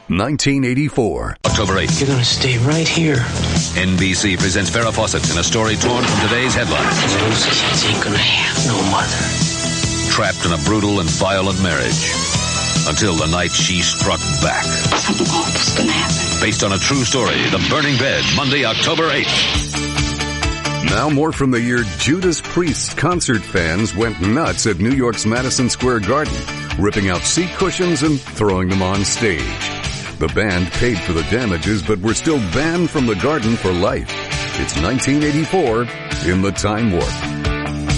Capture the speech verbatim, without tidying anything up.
nineteen eighty-four. October eighth. You're gonna stay right here. N B C presents Farrah Fawcett in a story torn from today's headlines. Those kids ain't gonna have no mother. Trapped in a brutal and violent marriage. Until the night she struck back. Something awful's gonna happen. Based on a true story, The Burning Bed, Monday, October eighth. Now more from the year Judas Priest concert fans went nuts at New York's Madison Square Garden, ripping out seat cushions and throwing them on stage. The band paid for the damages, but were still banned from the garden for life. It's nineteen eighty-four in the Time Warp.